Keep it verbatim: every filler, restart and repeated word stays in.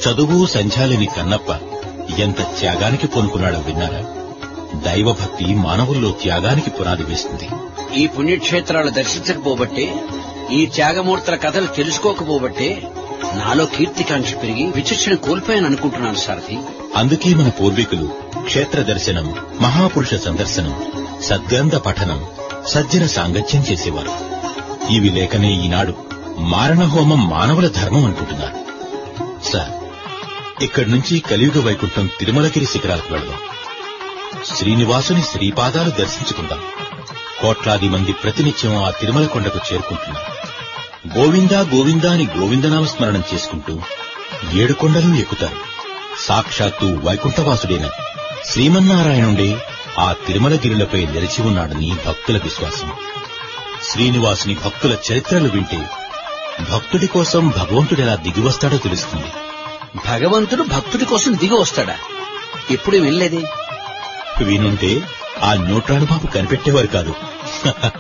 చదువు సంధ్యాలేని కన్నప్ప ఎంత త్యాగానికి పూనుకున్నాడో విన్నారా? దైవభక్తి మానవుల్లో త్యాగానికి పునాది వేస్తుంది. ఈ పుణ్యక్షేత్రాలు దర్శించకపోబట్టే, ఈ త్యాగమూర్తుల కథలు తెలుసుకోకపోబట్టే నాలో కీర్తికాంక్ష పెరిగి విచక్షణ కోల్పోయాను అనుకుంటున్నాను సారథి. అందుకే మన పూర్వీకులు క్షేత్ర దర్శనం, మహాపురుష సందర్శనం, సద్గ్రంథ పఠనం, సజ్జన సాంగత్యం చేసేవారు. ఇవి లేకనే ఈనాడు మారణహోమం మానవుల ధర్మం అనుకుంటున్నారు. సార్, ఇక్కడి నుంచి కలియుగ వైకుంఠం తిరుమలగిరి శిఖరాలకు వెళదాం. శ్రీనివాసుని శ్రీపాదాలు దర్శించుకుందాం. కోట్లాది మంది ప్రతినిత్యం ఆ తిరుమల కొండకు చేరుకుంటున్నారు. గోవిందా గోవిందా అని గోవిందనామ స్మరణం చేసుకుంటూ ఏడు కొండలు ఎక్కుతారు. సాక్షాత్తు వైకుంఠవాసుడైన శ్రీమన్నారాయణుడే ఆ తిరుమలగిరిలపై నిలిచి ఉన్నాడని భక్తుల విశ్వాసం. శ్రీనివాసుని భక్తుల చరిత్రలు వింటే భక్తుడి కోసం భగవంతుడెలా దిగివస్తాడో తెలుస్తుంది. భగవంతుడు భక్తుడి కోసం దిగి వస్తాడా? ఎప్పుడు వినలేదే. వినుంటే ఆ న్యూట్రాన్ బాబు కనిపెట్టేవారు కాదు.